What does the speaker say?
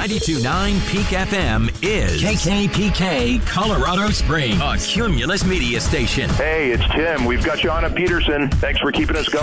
92.9 Peak FM is KKPK Colorado Springs, a Cumulus media station. Hey, it's Tim. We've got you on at Peterson. Thanks for keeping us going.